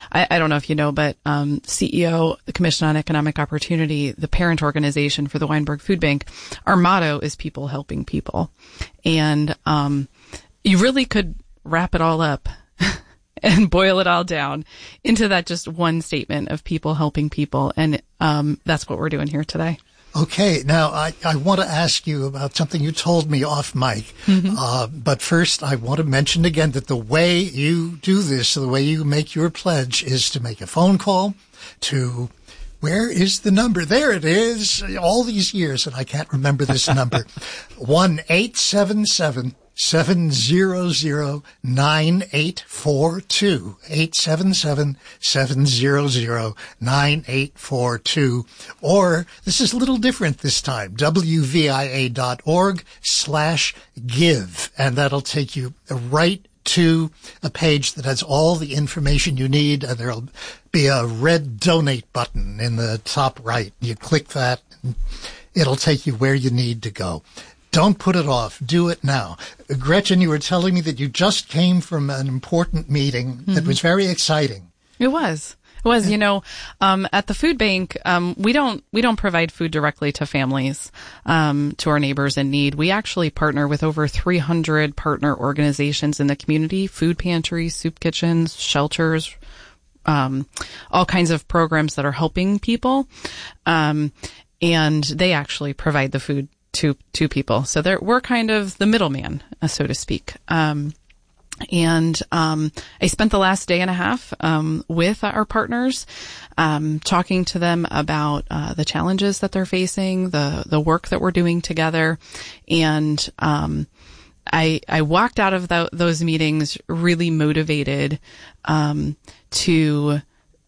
I don't know if you know, but CEO, the Commission on Economic Opportunity, the parent organization for the Weinberg Food Bank, our motto is people helping people. And you really could wrap it all up and boil it all down into that just one statement of people helping people. And that's what we're doing here today. Okay. Now, I want to ask you about something you told me off mic. But first, I want to mention again that the way you do this, the way you make your pledge, is to make a phone call to, where is the number? There it is. All these years, and I can't remember this number. 1-877-700-9842. 877-700-9842. Or, this is a little different this time, wvia.org/give. And that'll take you right to a page that has all the information you need, and there'll be a red donate button in the top right. You click that, and it'll take you where you need to go. Don't put it off. Do it now. Gretchen, you were telling me that you just came from an important meeting that was very exciting. It was. You know, at the food bank, we don't provide food directly to families, to our neighbors in need. We actually partner with over 300 partner organizations in the community, food pantries, soup kitchens, shelters, all kinds of programs that are helping people. And they actually provide the food to people. So we're kind of the middleman, so to speak. I spent the last day and a half with our partners, talking to them about the challenges that they're facing, the work that we're doing together. And I walked out of those meetings really motivated to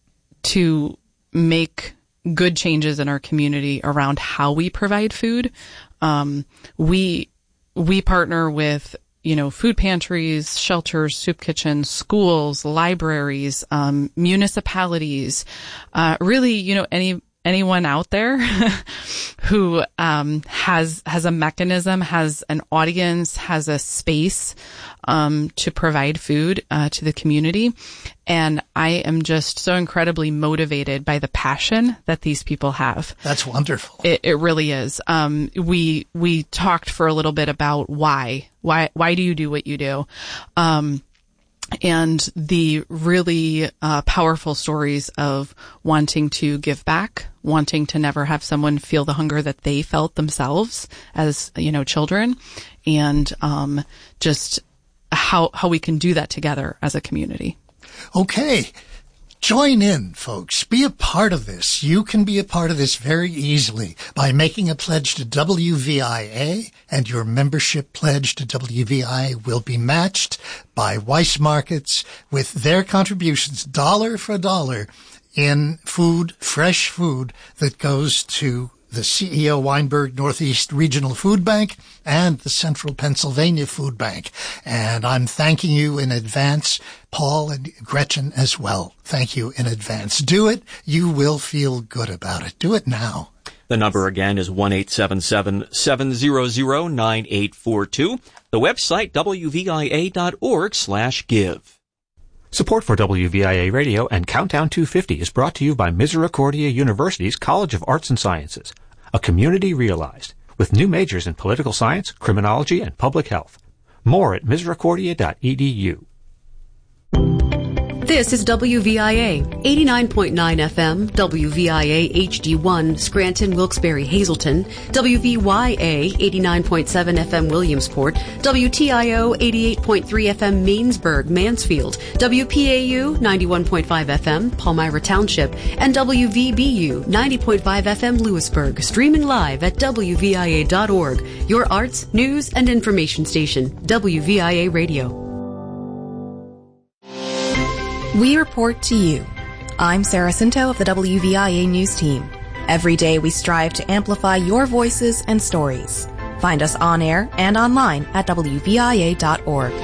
make good changes in our community around how we provide food. We partner with, food pantries, shelters, soup kitchens, schools, libraries, municipalities, really, anyone out there who has a mechanism, has an audience, has a space to provide food to the community. And I am just so incredibly motivated by the passion that these people have. That's wonderful. It really is. We talked for a little bit about why do you do what you do? And the really powerful stories of wanting to give back, wanting to never have someone feel the hunger that they felt themselves as, children, and just how we can do that together as a community. Okay. Join in, folks. Be a part of this. You can be a part of this very easily by making a pledge to WVIA, and your membership pledge to WVIA will be matched by Weiss Markets with their contributions, dollar for dollar, in food, fresh food that goes to the CEO Weinberg Northeast Regional Food Bank and the Central Pennsylvania Food Bank. And I'm thanking you in advance, Paul and Gretchen as well. Thank you in advance. Do it. You will feel good about it. Do it now. The number again is 1-877-700-9842. The website, wvia.org/give. Support for WVIA Radio and Countdown 250 is brought to you by Misericordia University's College of Arts and Sciences, a community realized, with new majors in political science, criminology, and public health. More at misericordia.edu. This is WVIA, 89.9 FM, WVIA HD1, Scranton, Wilkes-Barre, Hazleton, WVYA, 89.7 FM, Williamsport, WTIO, 88.3 FM, Mainsburg, Mansfield, WPAU, 91.5 FM, Palmyra Township, and WVBU, 90.5 FM, Lewisburg, streaming live at WVIA.org, your arts, news, and information station, WVIA Radio. We report to you. I'm Sarah Cinto of the WVIA News Team. Every day we strive to amplify your voices and stories. Find us on air and online at WVIA.org.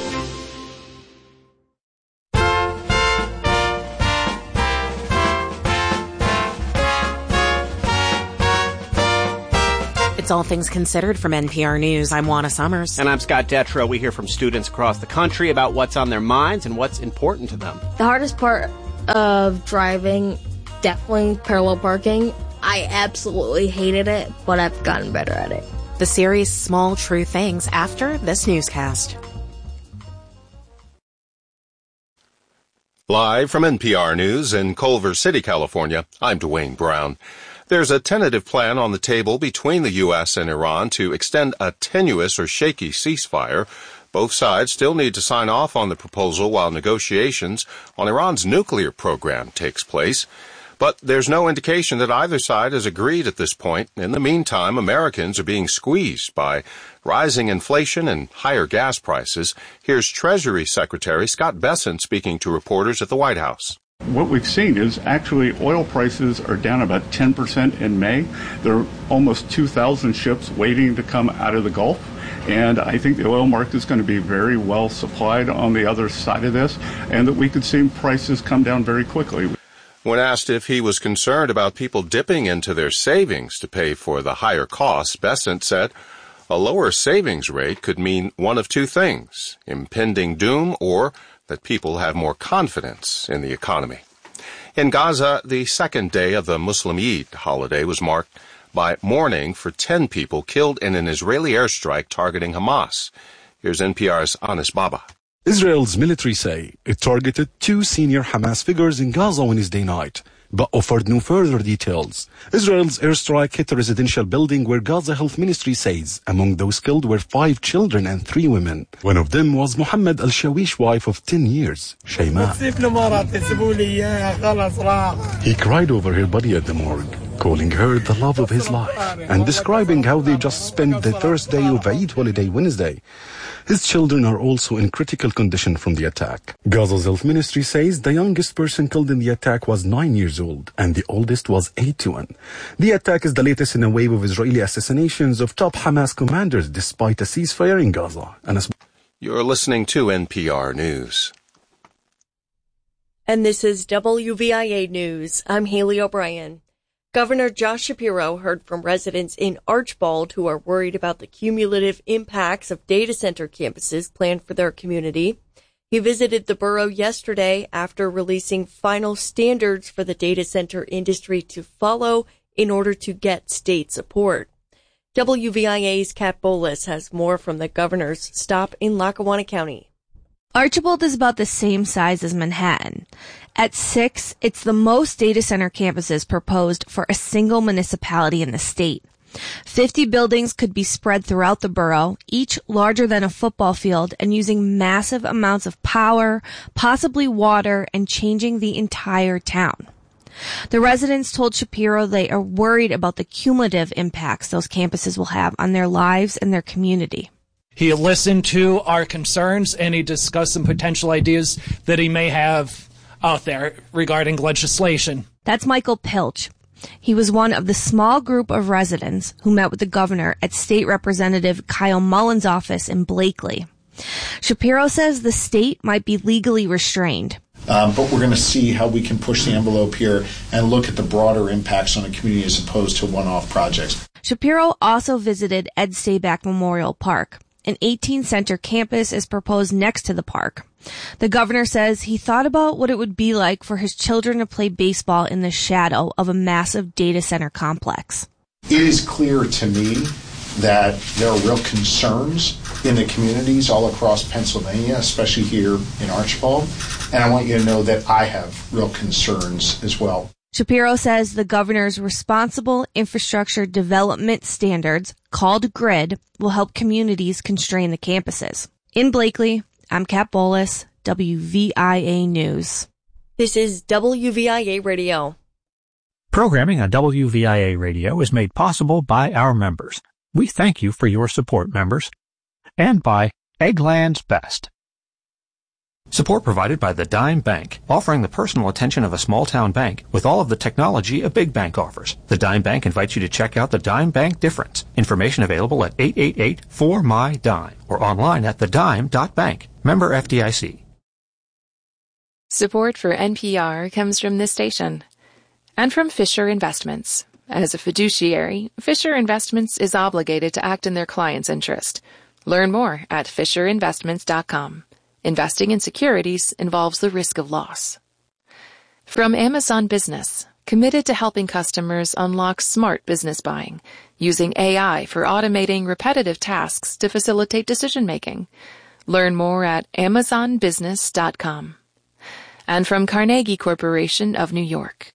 It's All Things Considered from NPR News. I'm Juana Summers. And I'm Scott Detrow. We hear from students across the country about what's on their minds and what's important to them. The hardest part of driving, definitely parallel parking. I absolutely hated it, but I've gotten better at it. The series Small True Things after this newscast. Live from NPR News in Culver City, California, I'm Dwayne Brown. There's a tentative plan on the table between the U.S. and Iran to extend a tenuous or shaky ceasefire. Both sides still need to sign off on the proposal while negotiations on Iran's nuclear program takes place. But there's no indication that either side has agreed at this point. In the meantime, Americans are being squeezed by rising inflation and higher gas prices. Here's Treasury Secretary Scott Bessent speaking to reporters at the White House. What we've seen is actually oil prices are down about 10% in May. There are almost 2,000 ships waiting to come out of the Gulf. And I think the oil market is going to be very well supplied on the other side of this, and that we could see prices come down very quickly. When asked if he was concerned about people dipping into their savings to pay for the higher costs, Bessent said a lower savings rate could mean one of two things: impending doom or that people have more confidence in the economy. In Gaza, the second day of the Muslim Eid holiday was marked by mourning for 10 people killed in an Israeli airstrike targeting Hamas. Here's NPR's Anis Baba. Israel's military say it targeted 2 senior Hamas figures in Gaza Wednesday night, but offered no further details. Israel's airstrike hit a residential building where Gaza Health Ministry says among those killed were 5 children and 3 women. One of them was Mohammed al-Shawish wife of 10 years, Shayma. He cried over her body at the morgue, calling her the love of his life, and describing how they just spent the first day of Eid holiday Wednesday. His children are also in critical condition from the attack. Gaza's health ministry says the youngest person killed in the attack was 9 years old, and the oldest was 81. The attack is the latest in a wave of Israeli assassinations of top Hamas commanders despite a ceasefire in Gaza. You're listening to NPR News. And this is WVIA News. I'm Haley O'Brien. Governor Josh Shapiro heard from residents in Archbald who are worried about the cumulative impacts of data center campuses planned for their community. He visited the borough yesterday after releasing final standards for the data center industry to follow in order to get state support. WVIA's Kat Bolas has more from the governor's stop in Lackawanna County. Archibald is about the same size as Manhattan. At 6, it's the most data center campuses proposed for a single municipality in the state. 50 buildings could be spread throughout the borough, each larger than a football field and using massive amounts of power, possibly water, and changing the entire town. The residents told Shapiro they are worried about the cumulative impacts those campuses will have on their lives and their community. He listened to our concerns and he discussed some potential ideas that he may have out there regarding legislation. That's Michael Pilch. He was one of the small group of residents who met with the governor at State Representative Kyle Mullen's office in Blakely. Shapiro says the state might be legally restrained. But we're going to see how we can push the envelope here and look at the broader impacts on the community as opposed to one-off projects. Shapiro also visited Ed Stayback Memorial Park. An 18-center campus is proposed next to the park. The governor says he thought about what it would be like for his children to play baseball in the shadow of a massive data center complex. It is clear to me that there are real concerns in the communities all across Pennsylvania, especially here in Archbald, and I want you to know that I have real concerns as well. Shapiro says the governor's responsible infrastructure development standards, called GRID, will help communities constrain the campuses. In Blakely, I'm Kat Bolas, WVIA News. This is WVIA Radio. Programming on WVIA Radio is made possible by our members. We thank you for your support, members. And by Eggland's Best. Support provided by the Dime Bank, offering the personal attention of a small-town bank with all of the technology a big bank offers. The Dime Bank invites you to check out the Dime Bank difference. Information available at 888-4MY-DIME or online at thedime.bank. Member FDIC. Support for NPR comes from this station and from Fisher Investments. As a fiduciary, Fisher Investments is obligated to act in their client's interest. Learn more at FisherInvestments.com. Investing in securities involves the risk of loss. From Amazon Business, committed to helping customers unlock smart business buying, using AI for automating repetitive tasks to facilitate decision-making. Learn more at amazonbusiness.com. And from Carnegie Corporation of New York.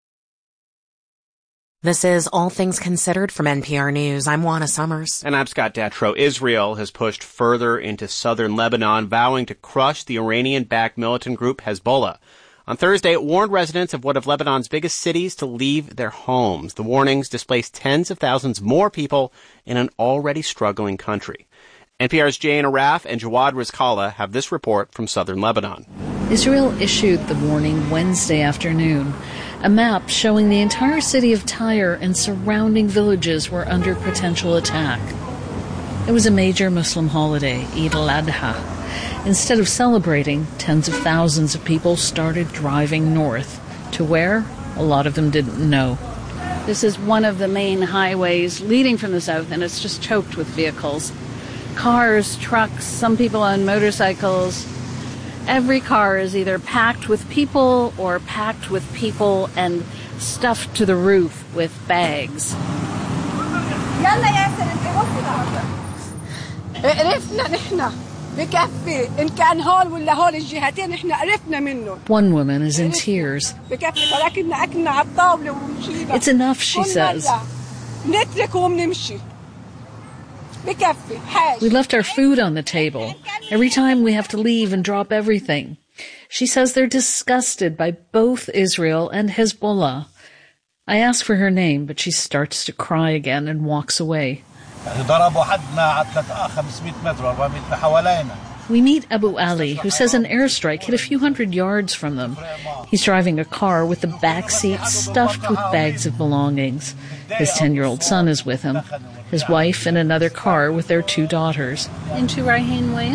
This is All Things Considered from NPR News. I'm Juana Summers. And I'm Scott Detrow. Israel has pushed further into southern Lebanon, vowing to crush the Iranian-backed militant group Hezbollah. On Thursday, it warned residents of one of Lebanon's biggest cities to leave their homes. The warnings displaced tens of thousands more people in an already struggling country. NPR's Jane Araf and Jawad Rizkallah have this report from southern Lebanon. Israel issued the warning Wednesday afternoon. A map showing the entire city of Tyre and surrounding villages were under potential attack. It was a major Muslim holiday, Eid al-Adha. Instead of celebrating, tens of thousands of people started driving north. To where? A lot of them didn't know. This is one of the main highways leading from the south, and it's just choked with vehicles. Cars, trucks, some people on motorcycles. Every car is either packed with people or packed with people and stuffed to the roof with bags. One woman is in tears. It's enough, she says. We left our food on the table. Every time we have to leave and drop everything. She says they're disgusted by both Israel and Hezbollah. I ask for her name, but she starts to cry again and walks away. We meet Abu Ali, who says an airstrike hit a few hundred yards from them. He's driving a car with the back seat stuffed with bags of belongings. His 10-year-old son is with him. His wife in another car with their 2 daughters. Into Rahin Lane?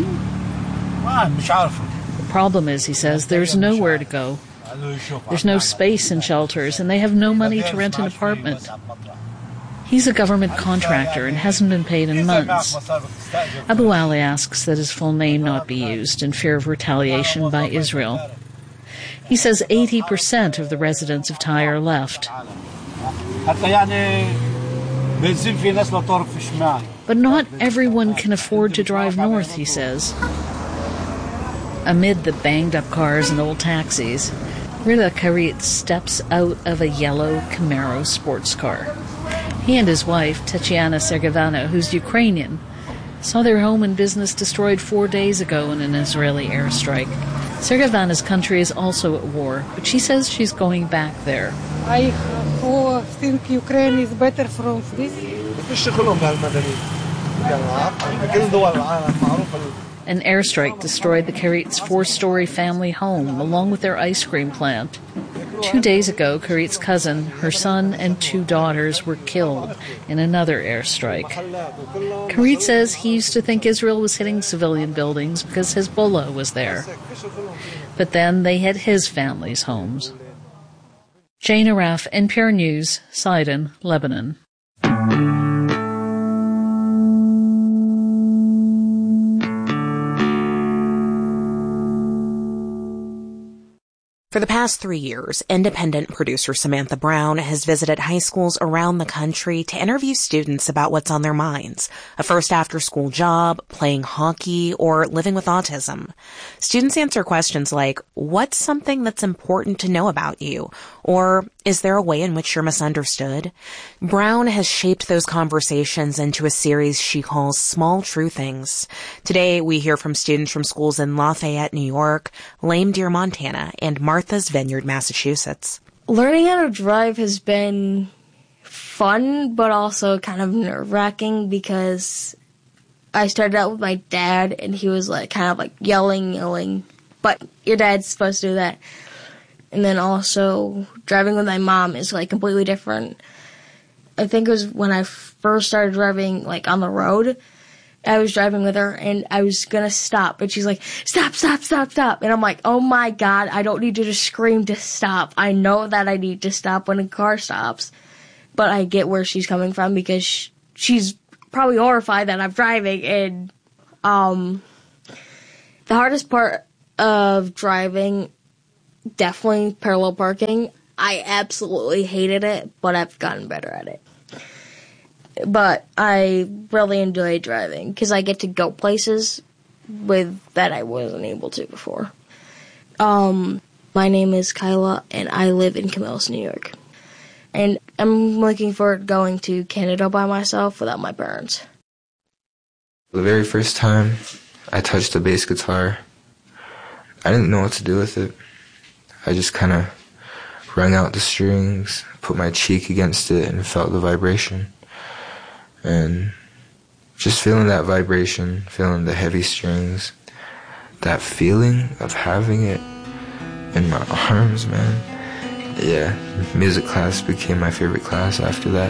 The problem is, he says, there's nowhere to go. There's no space in shelters, and they have no money to rent an apartment. He's a government contractor and hasn't been paid in months. Abu Ali asks that his full name not be used in fear of retaliation by Israel. He says 80% of the residents of Tyre left. But not everyone can afford to drive north, he says. Amid the banged-up cars and old taxis, Rida Karit steps out of a yellow Camaro sports car. He and his wife, Tatiana Sergevana, who's Ukrainian, saw their home and business destroyed 4 days ago in an Israeli airstrike. Sergevana's country is also at war, but she says she's going back there. I think Ukraine is better from this. An airstrike destroyed the Karit's 4-story family home, along with their ice cream plant. 2 days ago, Karit's cousin, her son, and 2 daughters were killed in another airstrike. Karit says he used to think Israel was hitting civilian buildings because Hezbollah was there. But then they hit his family's homes. Jane Araf, NPR News, Sidon, Lebanon. For the past 3 years, independent producer Samantha Brown has visited high schools around the country to interview students about what's on their minds, a first after-school job, playing hockey, or living with autism. Students answer questions like, what's something that's important to know about you? Or, is there a way in which you're misunderstood? Brown has shaped those conversations into a series she calls Small True Things. Today, we hear from students from schools in Lafayette, New York, Lame Deer, Montana, and Martha's Vineyard, Massachusetts. Learning how to drive has been fun, but also kind of nerve-wracking because I started out with my dad, and he was kind of yelling, but your dad's supposed to do that. And then also driving with my mom is completely different. I think it was when I first started driving on the road. I was driving with her and I was gonna stop, but she's like, stop, stop, stop, stop. And I'm like, oh my God, I don't need you to scream to stop. I know that I need to stop when a car stops. But I get where she's coming from because she's probably horrified that I'm driving. And the hardest part of driving definitely parallel parking. I absolutely hated it, but I've gotten better at it. But I really enjoy driving because I get to go places that I wasn't able to before. My name is Kyla, and I live in Camillus, New York. And I'm looking forward to going to Canada by myself without my parents. The very first time I touched the bass guitar, I didn't know what to do with it. I just kind of wrung out the strings, put my cheek against it, and felt the vibration. And just feeling that vibration, feeling the heavy strings, that feeling of having it in my arms, man. Yeah, music class became my favorite class after that.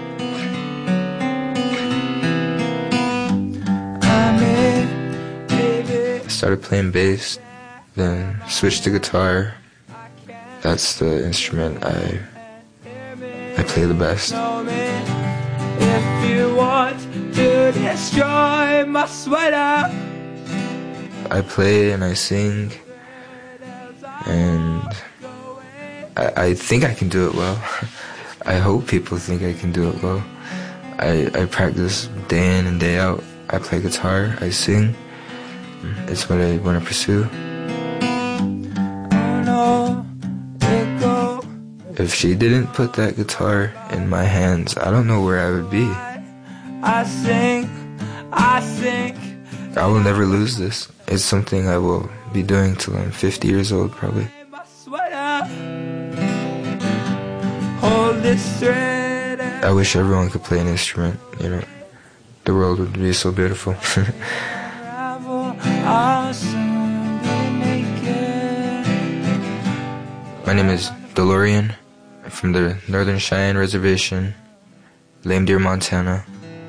I started playing bass, then switched to guitar. That's the instrument I play the best. If you want to destroy my sweater, I play and I sing, and I think I can do it well. I hope people think I can do it well. I practice day in and day out. I play guitar, I sing. It's what I want to pursue. If she didn't put that guitar in my hands, I don't know where I would be. I think I will never lose this. It's something I will be doing till I'm 50 years old, probably. I wish everyone could play an instrument, you know. The world would be so beautiful. My name is DeLorean. I'm from the Northern Cheyenne Reservation, Lame Deer, Montana.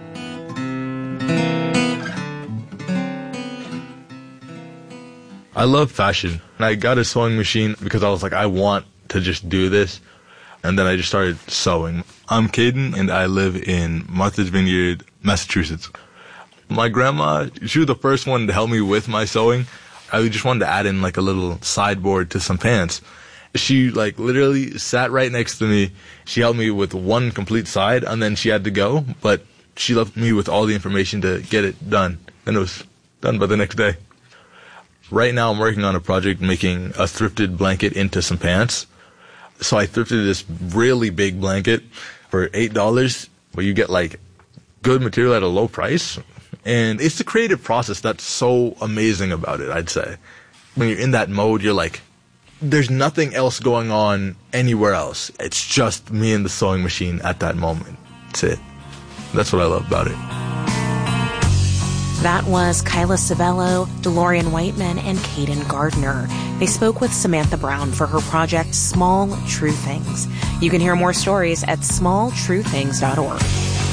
I love fashion. I got a sewing machine because I was like, I want to just do this. And then I just started sewing. I'm Caden, and I live in Martha's Vineyard, Massachusetts. My grandma, she was the first one to help me with my sewing. I just wanted to add in like a little sideboard to some pants. She like literally sat right next to me. She helped me with one complete side, and then she had to go. But she left me with all the information to get it done. And it was done by the next day. Right now I'm working on a project making a thrifted blanket into some pants. So I thrifted this really big blanket for $8, where you get like good material at a low price. And it's the creative process that's so amazing about it, I'd say. When you're in that mode, you're like, there's nothing else going on anywhere else. It's just me and the sewing machine at that moment. That's it. That's what I love about it. That was Kyla Civello, DeLorean Whiteman, and Caden Gardner. They spoke with Samantha Brown for her project Small True Things. You can hear more stories at smalltruethings.org.